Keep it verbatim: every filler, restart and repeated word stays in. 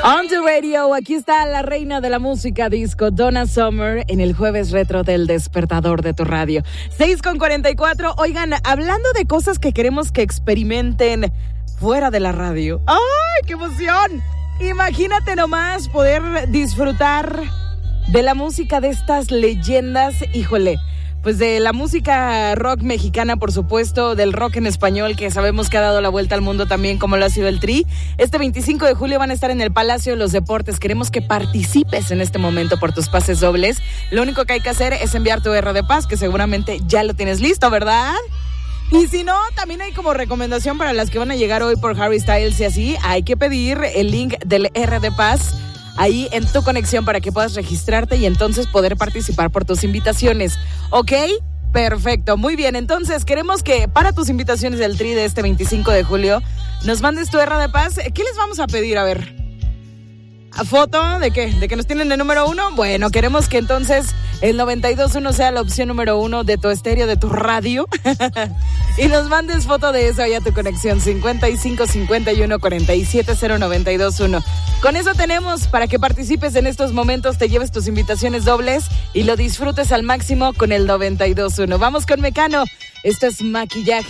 On the radio, aquí está la reina de la música disco, Donna Summer, en el jueves retro del despertador de tu radio. seis con cuarenta y cuatro. Oigan, hablando de cosas que queremos que experimenten fuera de la radio. ¡Ay, qué emoción! Imagínate nomás poder disfrutar de la música de estas leyendas, híjole. Pues de la música rock mexicana, por supuesto, del rock en español, que sabemos que ha dado la vuelta al mundo también, como lo ha sido el Tri. Este veinticinco de julio van a estar en el Palacio de los Deportes. Queremos que participes en este momento por tus pases dobles. Lo único que hay que hacer es enviar tu R de Paz, que seguramente ya lo tienes listo, ¿verdad? Y si no, también hay como recomendación para las que van a llegar hoy por Harry Styles y así, hay que pedir el link del R de Paz ahí en tu conexión para que puedas registrarte y entonces poder participar por tus invitaciones. ¿Ok? Perfecto, muy bien. Entonces queremos que para tus invitaciones del Tri de este veinticinco de julio nos mandes tu R de Paz. ¿Qué les vamos a pedir? A ver, ¿a foto de qué? ¿De que nos tienen de número uno? Bueno, queremos que entonces el noventa y dos punto uno sea la opción número uno de tu estéreo, de tu radio. Y nos mandes foto de eso allá a tu conexión cincuenta y cinco cincuenta y uno cuarenta y siete cero noventa y dos uno. Con eso tenemos para que participes en estos momentos, te lleves tus invitaciones dobles y lo disfrutes al máximo con el noventa y dos punto uno. Vamos con Mecano. Esto es Maquillaje.